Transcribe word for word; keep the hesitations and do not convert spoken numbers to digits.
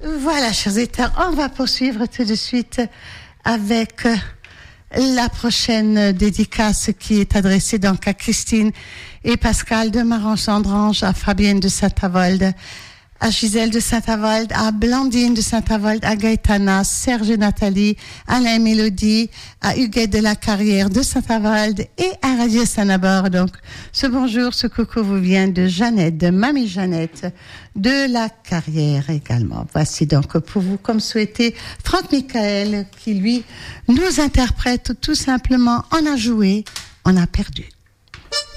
Voilà, chers auditeurs, on va poursuivre tout de suite avec la prochaine dédicace qui est adressée donc à Christine et Pascal de Marange-Andrange, à Fabienne de Saint-Avold, à Gisèle de Saint-Avold, à Blandine de Saint-Avold, à Gaëtana, Serge et Nathalie, Alain et Mélodie, à Huguette de la Carrière de Saint-Avold et à Radio Saint-Nabord. Donc, ce bonjour, ce coucou vous vient de Jeannette, de Mamie Jeannette, de la Carrière également. Voici donc pour vous, comme souhaité, Franck Michael, qui lui nous interprète tout simplement On a joué, on a perdu.